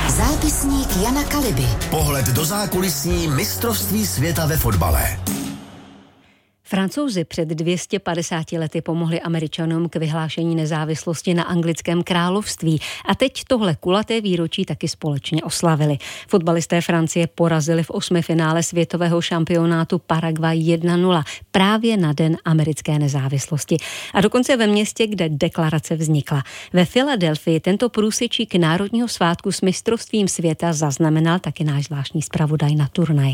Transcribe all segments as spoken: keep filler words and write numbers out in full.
Zápisník Jana Kaliby. Pohled do zákulisí mistrovství světa ve fotbale. Francouzi před dvěma sty padesáti lety pomohli Američanům k vyhlášení nezávislosti na anglickém království a teď tohle kulaté výročí taky společně oslavili. Fotbalisté Francie porazili v osmifinále světového šampionátu Paraguay jedna nula právě na den americké nezávislosti. A dokonce ve městě, kde deklarace vznikla. Ve Filadelfii tento průsečík národního svátku s mistrovstvím světa zaznamenal taky náš zvláštní zpravodaj na turnaj.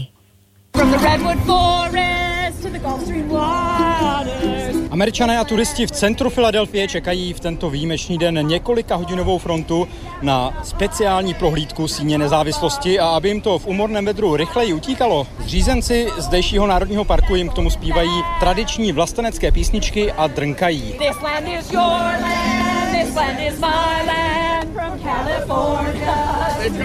Američané a turisti v centru Filadelfie čekají v tento výjimečný den několika hodinovou frontu na speciální prohlídku síně nezávislosti a aby jim to v úmorném vedru rychleji utíkalo, zřízenci zdejšího národního parku jim k tomu zpívají tradiční vlastenecké písničky a drnkají. This land is your land, this land is my land, from California.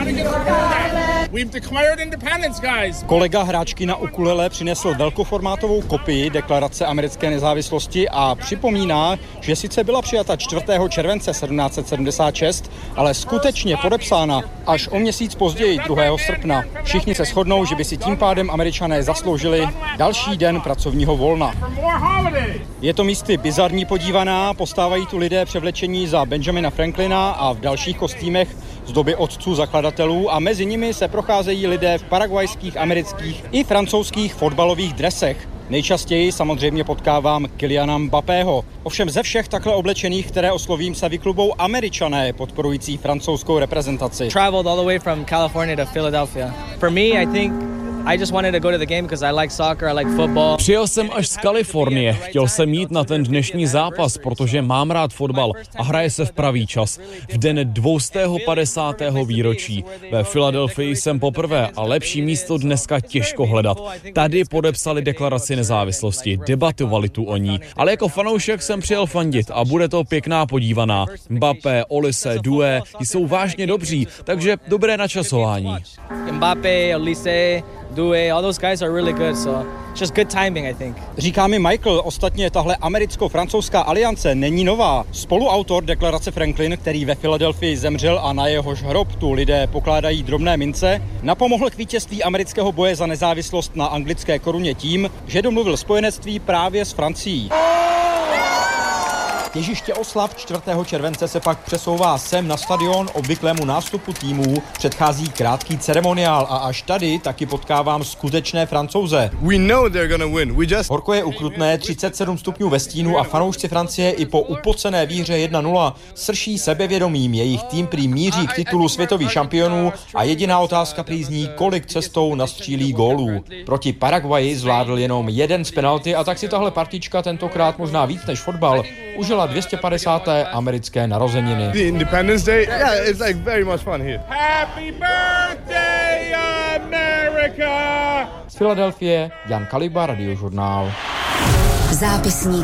We've declared independence, guys. Kolega hráčky na ukulele přinesl velkoformátovou kopii deklarace americké nezávislosti a připomíná, že sice byla přijata čtvrtého července sedmnáct set sedmdesát šest, ale skutečně podepsána až o měsíc později, druhého srpna. Všichni se shodnou, že by si tím pádem Američané zasloužili další den pracovního volna. Je to místy bizarní podívaná, postávají tu lidé převlečení za Benjamina Franklina a v dalších kostýmech z doby otců zakladatelů a mezi nimi se procházejí lidé v paraguajských, amerických i francouzských fotbalových dresech. Nejčastěji samozřejmě potkávám Kyliana Mbappého. Ovšem ze všech takhle oblečených, které oslovím, se vyklubou Američané podporující francouzskou reprezentaci. Traveled all the way from California to Philadelphia. For me, I think I just wanted to go to the game because I like soccer, I like football. Přijel jsem až z Kalifornie. Chtěl jsem jít na ten dnešní zápas, protože mám rád fotbal a hraje se v pravý čas. V den dvě stě padesátého výročí. Ve Filadelfii jsem poprvé a lepší místo dneska těžko hledat. Tady podepsali deklaraci nezávislosti, debatovali tu o ní, ale jako fanoušek jsem přijel fandit a bude to pěkná podívaná. Mbappé, Olise, Doué jsou vážně dobří, takže dobré načasování. Mbappé, Olise, Doué, all those guys are really good, so just good timing, I think. Říká mi Michael, ostatně tahle americko-francouzská aliance není nová. Spoluautor deklarace Franklin, který ve Filadelfii zemřel a na jehož hrob tu lidé pokládají drobné mince, napomohl k vítězství amerického boje za nezávislost na anglické koruně tím, že domluvil spojenectví právě s Francií. Těžiště oslav čtvrtého července se pak přesouvá sem na stadion, obvyklému nástupu týmů předchází krátký ceremoniál a až tady taky potkávám skutečné Francouze. We know they're gonna win. We just... Horko je ukrutné, třicet sedm stupňů ve stínu a fanoušci Francie i po upocené výhře jedna nula srší sebevědomím. Jejich tým prý míří k titulu světových šampionů a jediná otázka prý zní, kolik cestou nastřílí gólů. Proti Paraguayi zvládl jenom jeden z penalty a tak si tahle partička tentokrát možná víc než fotbal užila dvě stě padesáté americké narozeniny. The Independence Day, yeah, it's like very much fun here. Happy birthday, America! Z Filadelfie Jan Kaliba, Radiožurnál. Zápisník